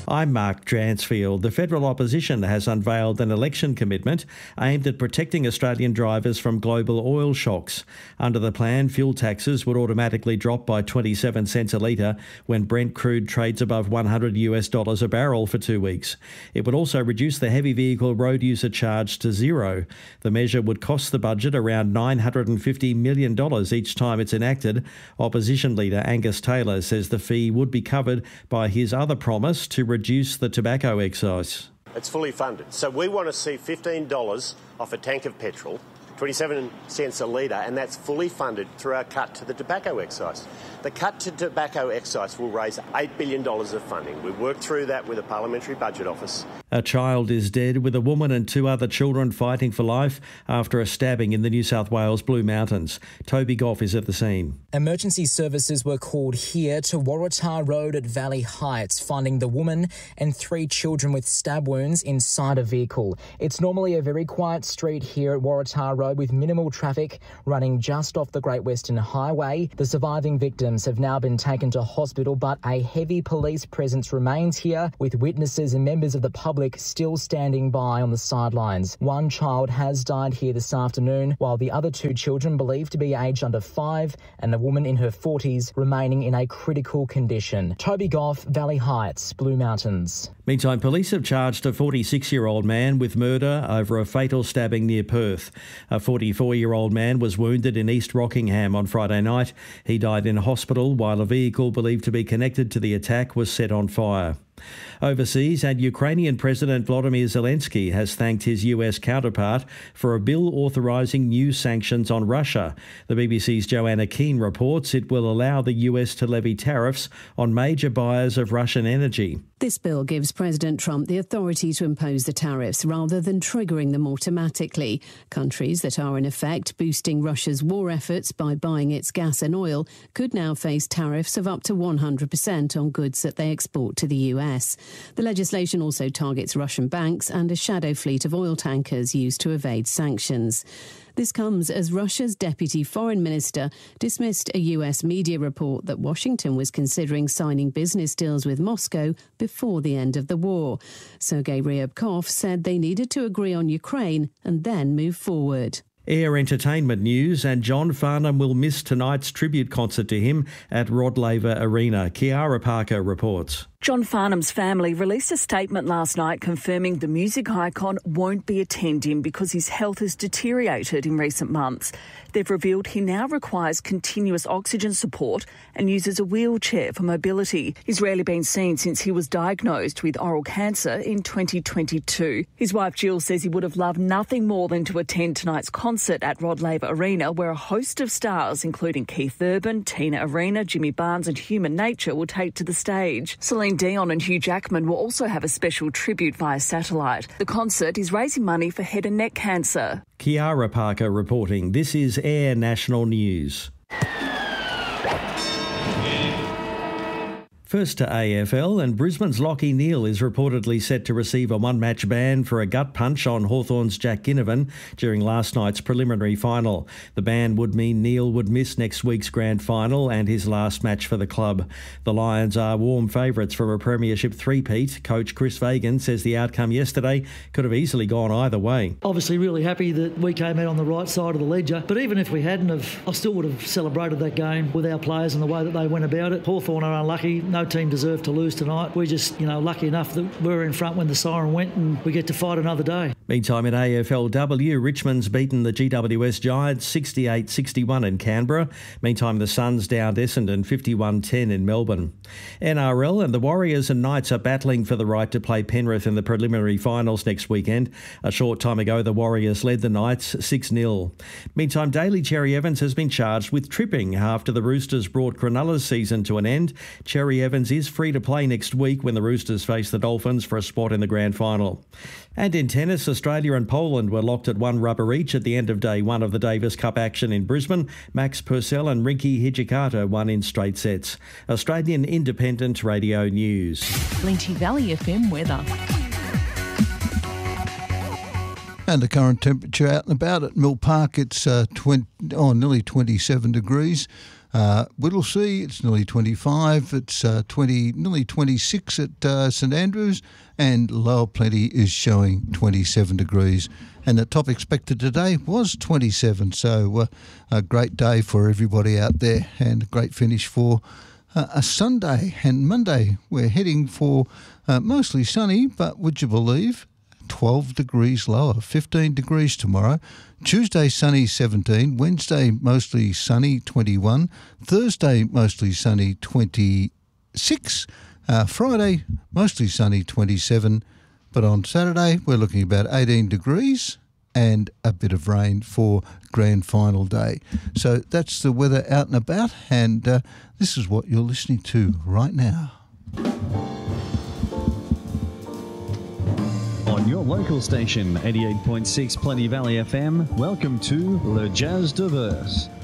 I'm Mark Dransfield. The federal opposition has unveiled an election commitment aimed at protecting Australian drivers from global oil shocks. Under the plan, fuel taxes would automatically drop by 27 cents a litre when Brent crude trades above $100 a barrel for 2 weeks. It would also reduce the heavy vehicle road user charge to zero. The measure would cost the budget around $950 million each time it's enacted. Opposition leader Angus Taylor says the fee would be covered by his other promise to reduce the tobacco excise. It's fully funded. So we want to see $15 off a tank of petrol, 27 cents a litre, and that's fully funded through our cut to the tobacco excise. The cut to tobacco excise will raise $8 billion of funding. We've worked through that with the Parliamentary Budget Office. A child is dead, with a woman and 2 other children fighting for life after a stabbing in the New South Wales Blue Mountains. Toby Goff is at the scene. Emergency services were called here to Waratah Road at Valley Heights, finding the woman and 3 children with stab wounds inside a vehicle. It's normally a very quiet street here at Waratah Road with minimal traffic running just off the Great Western Highway. The surviving victims have now been taken to hospital, but a heavy police presence remains here, with witnesses and members of the public still standing by on the sidelines. One child has died here this afternoon, while the other 2 children, believed to be aged under 5, and a woman in her 40s, remaining in a critical condition. Toby Goff, Valley Heights, Blue Mountains. Meantime, police have charged a 46-year-old man with murder over a fatal stabbing near Perth. A 44-year-old man was wounded in East Rockingham on Friday night. He died in hospital while a vehicle believed to be connected to the attack was set on fire. Overseas, and Ukrainian President Volodymyr Zelensky has thanked his US counterpart for a bill authorising new sanctions on Russia. The BBC's Joanna Keane reports it will allow the US to levy tariffs on major buyers of Russian energy. This bill gives President Trump the authority to impose the tariffs rather than triggering them automatically. Countries that are in effect boosting Russia's war efforts by buying its gas and oil could now face tariffs of up to 100% on goods that they export to the US. The legislation also targets Russian banks and a shadow fleet of oil tankers used to evade sanctions. This comes as Russia's deputy foreign minister dismissed a US media report that Washington was considering signing business deals with Moscow before the end of the war. Sergei Ryabkov said they needed to agree on Ukraine and then move forward. Air entertainment news, and John Farnham will miss tonight's tribute concert to him at Rod Laver Arena. Kiara Parker reports. John Farnham's family released a statement last night confirming the music icon won't be attending because his health has deteriorated in recent months. They've revealed he now requires continuous oxygen support and uses a wheelchair for mobility. He's rarely been seen since he was diagnosed with oral cancer in 2022. His wife Jill says he would have loved nothing more than to attend tonight's concert at Rod Laver Arena, where a host of stars, including Keith Urban, Tina Arena, Jimmy Barnes and Human Nature, will take to the stage. Celine Dion and Hugh Jackman will also have a special tribute via satellite. The concert is raising money for head and neck cancer. Kiara Parker reporting. This is Air National News. First to AFL, and Brisbane's Lachie Neale is reportedly set to receive a one-match ban for a gut punch on Hawthorn's Jack Ginnivan during last night's preliminary final. The ban would mean Neale would miss next week's grand final and his last match for the club. The Lions are warm favourites for a premiership three-peat. Coach Chris Fagan says the outcome yesterday could have easily gone either way. Obviously really happy that we came out on the right side of the ledger, but even if we hadn't have, I still would have celebrated that game with our players and the way that they went about it. Hawthorn are unlucky. No team deserved to lose tonight. We're just, lucky enough that we were in front when the siren went and we get to fight another day. Meantime, in AFLW, Richmond's beaten the GWS Giants 68-61 in Canberra. Meantime, the Suns downed Essendon 51-10 in Melbourne. NRL, and the Warriors and Knights are battling for the right to play Penrith in the preliminary finals next weekend. A short time ago, the Warriors led the Knights 6-0. Meantime, Daly Cherry Evans has been charged with tripping after the Roosters brought Cronulla's season to an end. Cherry Evans is free to play next week when the Roosters face the Dolphins for a spot in the grand final. And in tennis, Australia and Poland were locked at one rubber each at the end of day one of the Davis Cup action in Brisbane. Max Purcell and Rinky Hijikata won in straight sets. Australian Independent Radio News. Lynchie Valley FM weather. And the current temperature out and about at Mill Park, it's nearly 27 degrees. Whittlesea, it's nearly 25. It's nearly 26 at St Andrews, and Lower Plenty is showing 27 degrees. And the top expected today was 27, so a great day for everybody out there, and a great finish for a Sunday. And Monday we're heading for mostly sunny, but would you believe, 12 degrees lower, 15 degrees tomorrow. Tuesday sunny, 17. Wednesday mostly sunny, 21. Thursday mostly sunny, 26. Friday mostly sunny, 27. But on Saturday we're looking about 18 degrees and a bit of rain for grand final day. So that's the weather out and about, and this is what you're listening to right now. On your local station, 88.6 Plenty Valley FM, welcome to Le Jazz Diverse.